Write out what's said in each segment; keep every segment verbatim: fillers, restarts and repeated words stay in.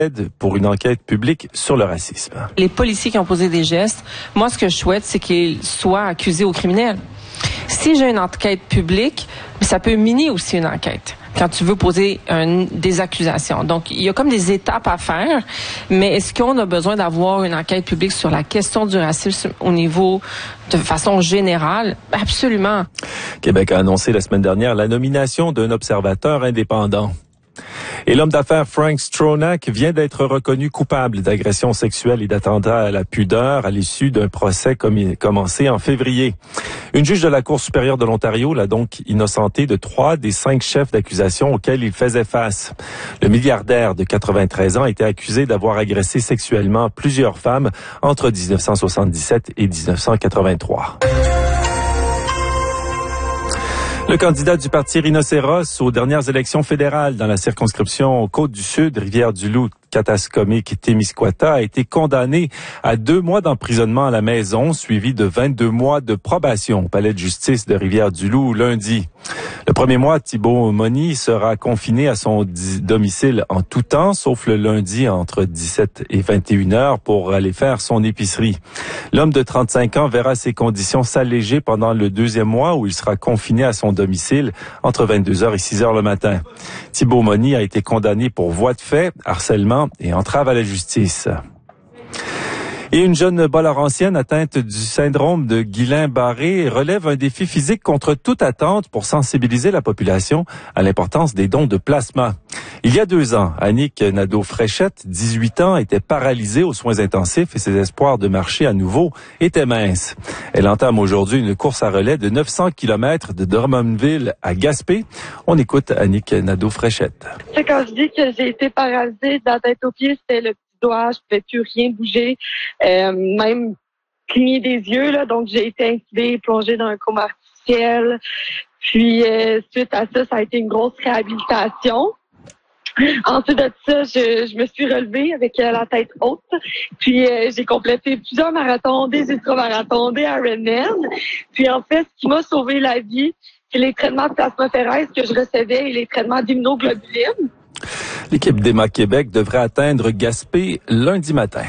pour une enquête publique sur le racisme. Les policiers qui ont posé des gestes, moi, ce que je souhaite, c'est qu'ils soient accusés aux criminels. Si j'ai une enquête publique, ça peut miner aussi une enquête quand tu veux poser un, des accusations. Donc, il y a comme des étapes à faire, mais est-ce qu'on a besoin d'avoir une enquête publique sur la question du racisme au niveau de façon générale? Absolument. Québec a annoncé la semaine dernière la nomination d'un observateur indépendant. Et l'homme d'affaires Frank Stronach vient d'être reconnu coupable d'agression sexuelle et d'attentat à la pudeur à l'issue d'un procès commis, commencé en février. Une juge de la Cour supérieure de l'Ontario l'a donc innocenté de trois des cinq chefs d'accusation auxquels il faisait face. Le milliardaire de quatre-vingt-treize ans était accusé d'avoir agressé sexuellement plusieurs femmes entre dix-neuf cent soixante-dix-sept et dix-neuf cent quatre-vingt-trois. Le candidat du parti Rhinocéros aux dernières élections fédérales dans la circonscription Côte-du-Sud, Rivière-du-Loup, Katascomique, Témiscouata a été condamné à deux mois d'emprisonnement à la maison, suivi de vingt-deux mois de probation au palais de justice de Rivière-du-Loup lundi. Le premier mois, Thibault Moni sera confiné à son domicile en tout temps, sauf le lundi entre dix-sept et vingt et une heures pour aller faire son épicerie. L'homme de trente-cinq ans verra ses conditions s'alléger pendant le deuxième mois où il sera confiné à son domicile entre vingt-deux heures et six heures le matin. Thibault Moni a été condamné pour voie de fait, harcèlement et entrave à la justice. Et une jeune Bas-Laurentienne atteinte du syndrome de Guillain-Barré relève un défi physique contre toute attente pour sensibiliser la population à l'importance des dons de plasma. Il y a deux ans, Annick Nadeau-Fréchette, dix-huit ans, était paralysée aux soins intensifs et ses espoirs de marcher à nouveau étaient minces. Elle entame aujourd'hui une course à relais de neuf cents kilomètres de Drummondville à Gaspé. On écoute Annick Nadeau-Fréchette. C'est quand je dis que j'ai été paralysée de la tête aux pieds, c'était le doigt, je ne pouvais plus rien bouger, euh, même cligner des yeux. Là, donc, j'ai été intubée, plongée dans un coma artificiel. Puis, euh, suite à ça, ça a été une grosse réhabilitation. Ensuite de ça, je, je me suis relevée avec euh, la tête haute. Puis, euh, j'ai complété plusieurs marathons, des ultramarathons, des Ironman. Puis, en fait, ce qui m'a sauvé la vie, c'est les traitements de plasmaphéreuse que je recevais et les traitements d'immunoglobuline. L'équipe d'Emma Québec devrait atteindre Gaspé lundi matin.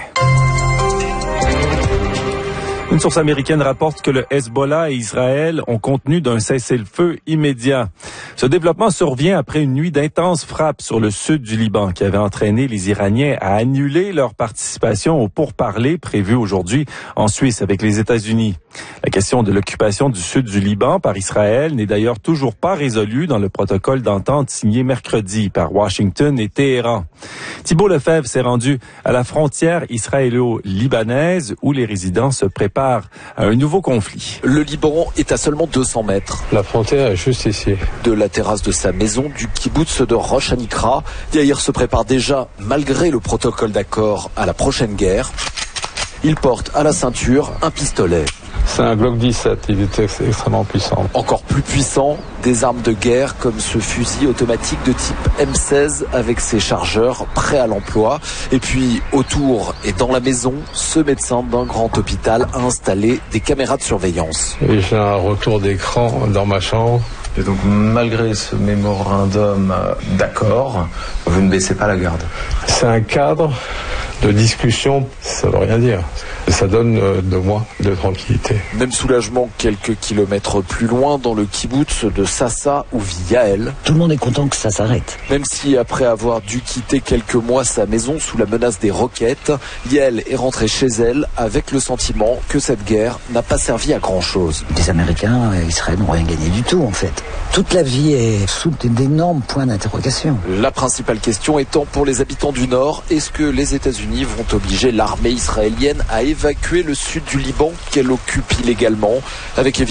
Une source américaine rapporte que le Hezbollah et Israël ont convenu d'un cessez-le-feu immédiat. Ce développement survient après une nuit d'intenses frappes sur le sud du Liban qui avait entraîné les Iraniens à annuler leur participation aux pourparlers prévus aujourd'hui en Suisse avec les États-Unis. La question de l'occupation du sud du Liban par Israël n'est d'ailleurs toujours pas résolue dans le protocole d'entente signé mercredi par Washington et Téhéran. Thibault Lefebvre s'est rendu à la frontière israélo-libanaise où les résidents se préparent à un nouveau conflit. Le Liban est à seulement deux cents mètres. La frontière est juste ici. De la terrasse de sa maison du kibboutz de Rosh Hanikra, Yair se prépare déjà, malgré le protocole d'accord, à la prochaine guerre. Il porte à la ceinture un pistolet. C'est un Glock dix-sept, il est ex- extrêmement puissant. Encore plus puissant, des armes de guerre comme ce fusil automatique de type M seize avec ses chargeurs prêts à l'emploi. Et puis autour et dans la maison, ce médecin d'un grand hôpital a installé des caméras de surveillance. Et j'ai un retour d'écran dans ma chambre. Et donc malgré ce mémorandum d'accord, vous ne baissez pas la garde. C'est un cadre de discussion, ça veut rien dire. Ça donne deux mois de tranquillité. Même soulagement quelques kilomètres plus loin dans le kibboutz de Sassa où vit Yael. Tout le monde est content que ça s'arrête. Même si après avoir dû quitter quelques mois sa maison sous la menace des roquettes, Yael est rentrée chez elle avec le sentiment que cette guerre n'a pas servi à grand chose. Les Américains et Israël n'ont rien gagné du tout en fait. Toute la vie est sous d'énormes points d'interrogation. La principale question étant pour les habitants du Nord, est-ce que les États-Unis vont obliger l'armée israélienne à évacuer le sud du Liban qu'elle occupe illégalement, avec évidemment